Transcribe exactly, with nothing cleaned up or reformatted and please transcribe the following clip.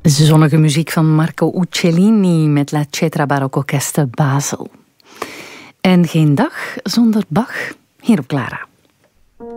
Zonnige muziek van Marco Uccellini met La Cetra Barocco Orchestra Basel. En geen dag zonder Bach hier op Clara.